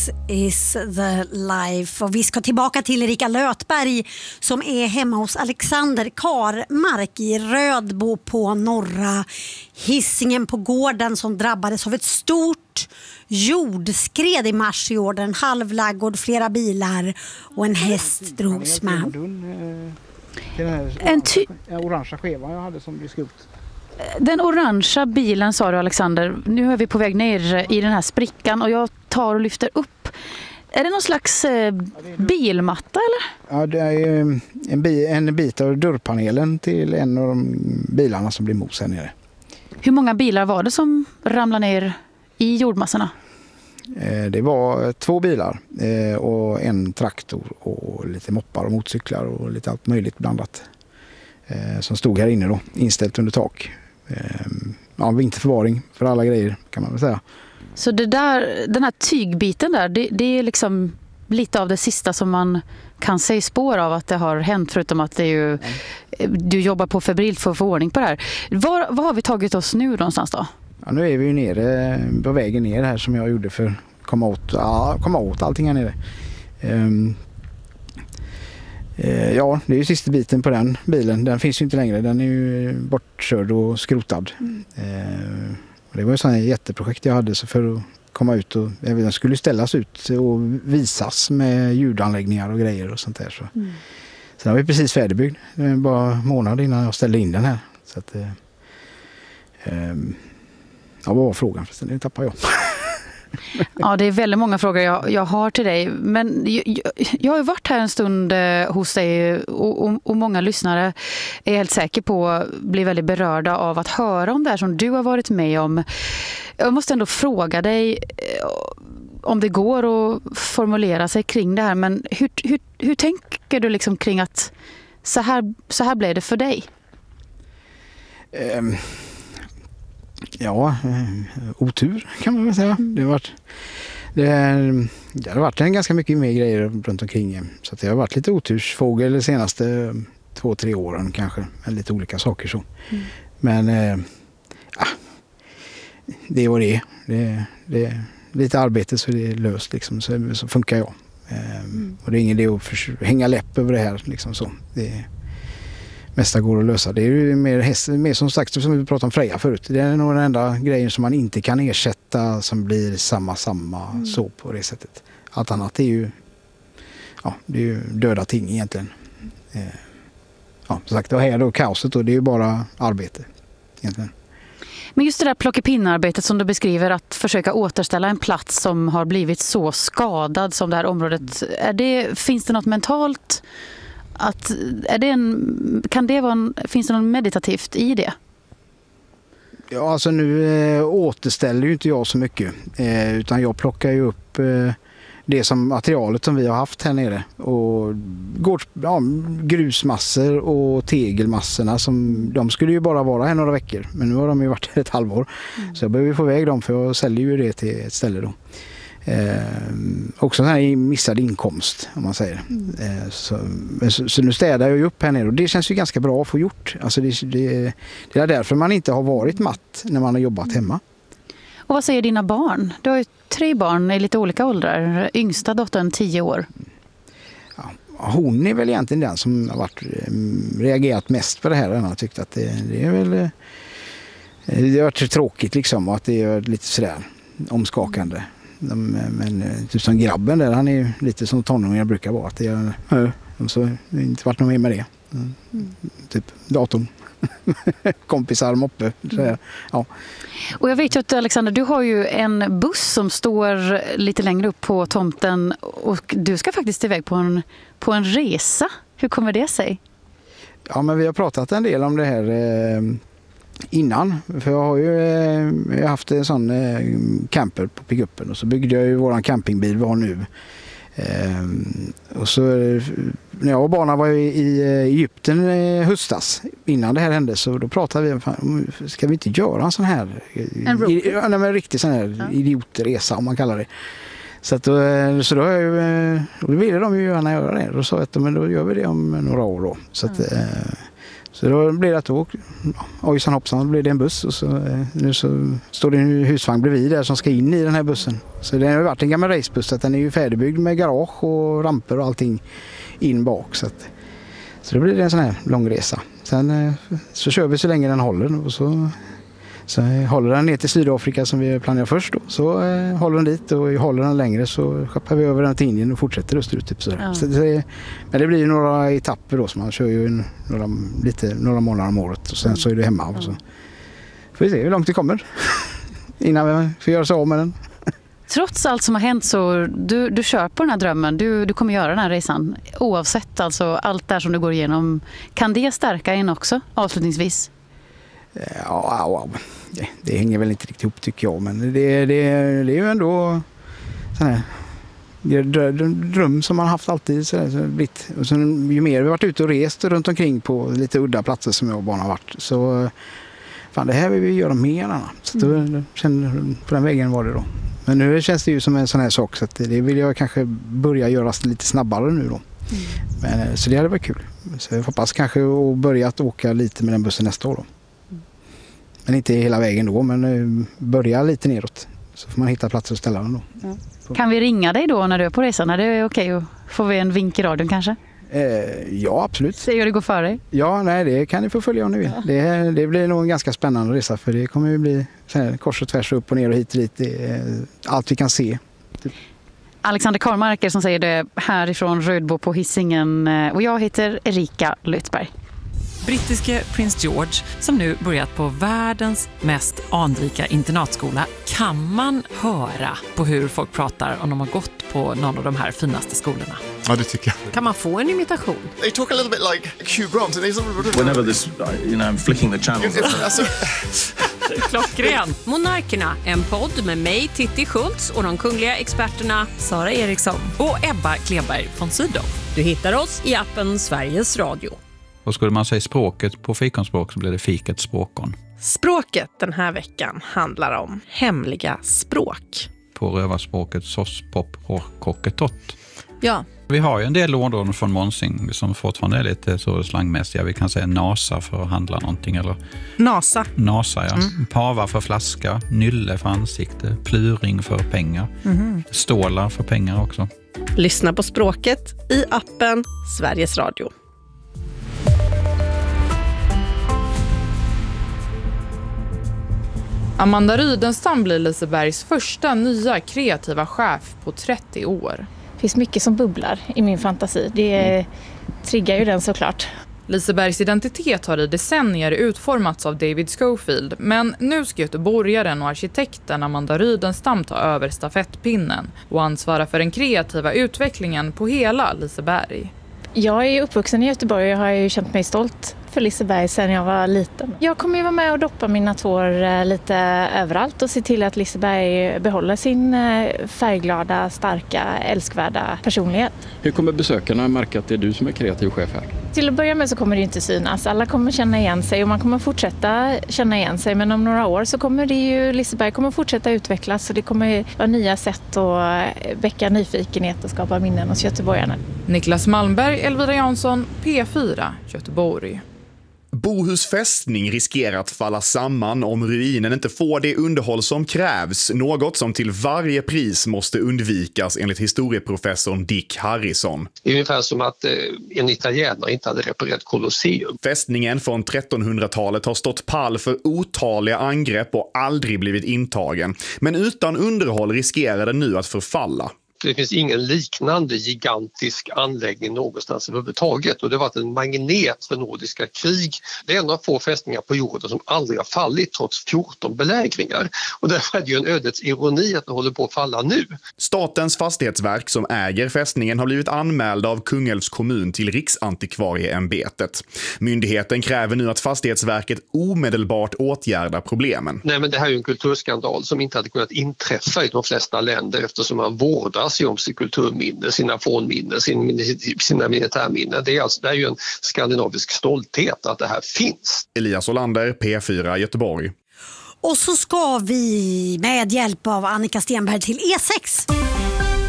This is the life. Och vi ska tillbaka till Erika Lötberg som är hemma hos Alexander Karmark i Rödbo på norra Hisingen på gården som drabbades av ett stort jordskred i mars i år. Där en halv laggård, flera bilar och en häst drogs med. En orangea skeva jag hade som blev skrot. Den orangea bilen sa du, Alexander. Nu är vi på väg ner i den här sprickan och jag tar och lyfter upp. Är det någon slags bilmatta eller? Ja, det är en bit av dörrpanelen till en av de bilarna som blir mos här nere. Hur många bilar var det som ramlade ner i jordmassorna? Det var 2 bilar och en traktor och lite moppar och motorcyklar och lite allt möjligt blandat. Som stod här inne då, inställt under tak. Ja, vinterförvaring för alla grejer kan man väl säga. Så den här tygbiten där, det är liksom lite av det sista som man kan se spår av att det har hänt, förutom att det är ju, du jobbar på febrilt för att få ordning på det här. Var har vi tagit oss nu någonstans då? Ja, nu är vi ju nere på vägen ner här som jag gjorde för att komma åt allting här nere. Ja, det är ju sista biten på den bilen. Den finns ju inte längre. Den är ju bortkörd och skrotad. Det var ju sådant jätteprojekt jag hade så för att komma ut. Och den skulle ställas ut och visas med ljudanläggningar och grejer och sånt där. Så. Sen var vi precis färdigbyggd. Det var bara en månad innan jag ställde in den här. Så att, vad var frågan? Det tappade jag. Ja, det är väldigt många frågor jag har till dig. Men jag har ju varit här en stund hos dig och många lyssnare är helt säker på att bli väldigt berörda av att höra om det här som du har varit med om. Jag måste ändå fråga dig om det går att formulera sig kring det här. Men hur tänker du liksom kring att så här blev det för dig? Ja, otur kan man väl säga. Det har varit en ganska mycket mer grejer runt omkring. Så att det har varit lite otursfågel de senaste 2-3 åren kanske. Lite olika saker så. Men det är vad det är. Det är lite arbete så det är löst liksom. Så funkar jag. Och det är ingen idé att hänga läpp över det här liksom så. Det mesta går att lösa. Det är ju mer som sagt som vi pratade om Freja förut. Det är nog den enda grejen som man inte kan ersätta som blir samma så på det sättet. Allt annat är ju det är ju döda ting egentligen. Som sagt, det här då kaoset och det är ju bara arbete egentligen. Men just det där plockepinnearbetet som du beskriver, att försöka återställa en plats som har blivit så skadad som det här området. Finns det något mentalt finns det något meditativt i det? Ja, alltså nu återställer ju inte jag så mycket utan jag plockar ju upp det som materialet som vi har haft här nere och grusmassor och tegelmassorna de skulle ju bara vara här några veckor men nu har de ju varit här ett halvår så jag behöver få iväg dem för jag säljer ju det till ett ställe då. Också så här missad inkomst om man säger. Så nu städar jag ju upp här nere och det känns ju ganska bra att få gjort. Alltså det är därför man inte har varit matt när man har jobbat hemma. Och vad säger dina barn? Du har ju 3 barn i lite olika åldrar. Yngsta dottern 10 år. Ja, hon är väl egentligen den som har reagerat mest på det här. Hon har tyckt att det är väl det har varit tråkigt liksom och att det är lite sådär omskakande. Men typ som grabben där, han är ju lite som tonåringar brukar vara. Att det har inte varit något mer med det. Typ datorn. Kompisar, moppe. Ja. Och jag vet ju att Alexander, du har ju en buss som står lite längre upp på tomten och du ska faktiskt iväg på en resa. Hur kommer det sig? Ja, men vi har pratat en del om det här innan. För jag har ju haft en sån camper på pickuppen och så byggde jag ju våran campingbil vi har nu. Och så när jag och barnen var i Egypten höstas innan det här hände så då pratade vi om ska vi inte göra en sån här en riktig sån här idiotresa om man kallar det. Så då ville de ju gärna göra det och sa att men då gör vi det om några år då. Så att Så då blir det att ojsan hoppsan, då blir det en buss och så, nu så står det en husvagn bredvid där som ska in i den här bussen. Så det har varit en gammal racebuss, att den är ju färdigbyggd med garage och ramper och allting in bak. Så då blir det en sån här lång resa. Sen så kör vi så länge den håller och så håller den ner till Sydafrika som vi planerar först då. Så håller den dit och håller den längre så skeppar vi över den till Indien och fortsätter österut. Typ sådär. Ja. Men det blir ju några etapper då, så man kör ju några månader om året och sen så är det hemma. Och så får vi se hur långt det kommer innan vi får göra sig av med den. Trots allt som har hänt så du kör på den här drömmen, du kommer göra den här resan oavsett alltså allt där som du går igenom. Kan det stärka en också avslutningsvis? Ja, det hänger väl inte riktigt ihop tycker jag, men det är ju ändå sån här dröm som man haft alltid. Så och sen, ju mer vi varit ute och rest runt omkring på lite udda platser som jag bara har varit, så fan, det här vill vi göra mer än annat. Så då känner på den vägen var det då. Men nu känns det ju som en sån här sak, så att det vill jag kanske börja göra lite snabbare nu då. Men, så det hade varit kul. Så jag hoppas kanske att börja att åka lite med den bussen nästa år då. Men inte hela vägen då, men börja lite neråt. Så får man hitta platser att ställa den då. Ja. Kan vi ringa dig då när du är på resan? Är det okej? Får vi en vink i radion kanske? Ja, absolut. Se hur det går för dig? Ja, nej, det kan ni få följa om ni vill. Ja. Det blir nog en ganska spännande resa, för det kommer ju bli så här, kors och tvärs upp och ner och hit och dit. Det är allt vi kan se. Alexander Karlmarker som säger det härifrån Rödbo på Hisingen, och jag heter Erika Lötberg. Brittiske prins George som nu börjat på världens mest anrika internatskola. Kan man höra på hur folk pratar om de har gått på någon av de här finaste skolorna? Ja, det tycker jag. Kan man få en imitation? They talk a little bit like Hugh Grant. Whenever this, I'm flicking the channels. Klockren. Monarkerna, en podd med mig, Titti Schultz, och de kungliga experterna Sara Eriksson och Ebba Kleberg von Sydow. Du hittar oss i appen Sveriges Radio. Och skulle man säga språket på fikonspråk så blir det fiket språkon. Språket den här veckan handlar om hemliga språk. På rövarspråket sås, pop och kokketott. Ja. Vi har ju en del ord från Monsing som fortfarande är lite så slangmässiga. Vi kan säga nasa för att handla någonting. Eller Nasa, ja. Pava för flaska, nylle för ansikte, pluring för pengar. Stålar för pengar också. Lyssna på språket i appen Sveriges Radio. Amanda Rydenstam blir Lisebergs första nya kreativa chef på 30 år. Det finns mycket som bubblar i min fantasi. Det triggar ju den såklart. Lisebergs identitet har i decennier utformats av David Schofield, men nu ska göteborgaren och arkitekten Amanda Rydenstam ta över stafettpinnen och ansvara för den kreativa utvecklingen på hela Liseberg. Jag är uppvuxen i Göteborg och jag har ju känt mig stolt för Liseberg sedan jag var liten. Jag kommer ju vara med och doppa mina tår lite överallt och se till att Liseberg behåller sin färgglada, starka, älskvärda personlighet. Hur kommer besökarna märka att det är du som är kreativ chef här? Till att börja med så kommer det inte synas. Alla kommer känna igen sig och man kommer fortsätta känna igen sig. Men om några år så kommer Liseberg kommer fortsätta utvecklas och det kommer vara nya sätt att väcka nyfikenhet och skapa minnen hos göteborgarna. Niklas Malmberg, Elvira Jansson, P4, Göteborg. Bohus fästning riskerar att falla samman om ruinen inte får det underhåll som krävs. Något som till varje pris måste undvikas enligt historieprofessorn Dick Harrison. Det är ungefär som att en italienare inte hade reparerat Colosseum. Fästningen från 1300-talet har stått pall för otaliga angrepp och aldrig blivit intagen. Men utan underhåll riskerar den nu att förfalla. Det finns ingen liknande gigantisk anläggning någonstans överhuvudtaget och det har varit en magnet för nordiska krig. Det är en av få fästningar på jorden som aldrig har fallit trots 14 belägringar. Och därför är det ju en ödets ironi att den håller på att falla nu. Statens fastighetsverk som äger fästningen har blivit anmälda av Kungälvs kommun till Riksantikvarieämbetet. Myndigheten kräver nu att Fastighetsverket omedelbart åtgärdar problemen. Nej, men det här är ju en kulturskandal som inte hade kunnat inträffa i de flesta länder eftersom man vårdar sig om sitt kulturminne, sina fornminnen, sina militärminnen. Det är ju en skandinavisk stolthet att det här finns. Elias Olander, P4 Göteborg. Och så ska vi med hjälp av Annika Stenberg till E6.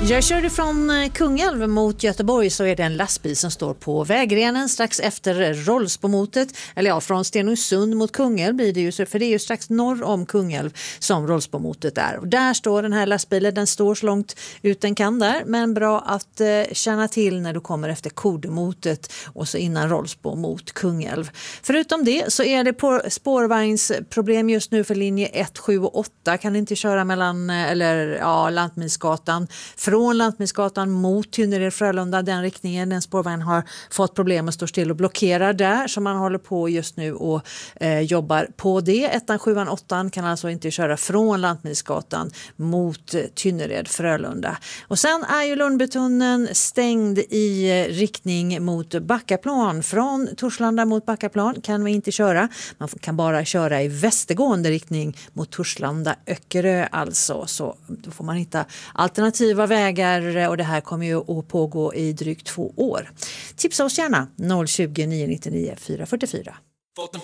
Jag körde från Kungälv mot Göteborg, så är det en lastbil som står på vägrenen strax efter Rollsbomotet. Eller ja, från Stenungsund mot Kungälv blir det ju, för det är ju strax norr om Kungälv som Rollsbomotet är. Och där står den här lastbilen, den står så långt ut den kan där, men bra att känna till när du kommer efter Kodemotet och så innan Rollsbo mot Kungälv. Förutom det så är det på spårvagnsproblem just nu för linje 1, 7 och 8. Kan inte köra mellan Lantmilsgatan. Från Lantmilsgatan mot Tynnered Frölunda, den riktningen. Den spårvagn har fått problem och står still och blockerar där, så man håller på just nu och jobbar på det. 1, 7, 8 kan alltså inte köra från Lantmilsgatan mot Tynnered Frölunda. Och sen är ju Lundbytunneln stängd i riktning mot Backaplan. Från Torslanda mot Backaplan kan vi inte köra. Man kan bara köra i västergående riktning mot Torslanda Öckerö alltså. Så då får man hitta alternativa vägar, och det här kommer ju att pågå i drygt 2 år. Tipsa oss gärna 020 999 444.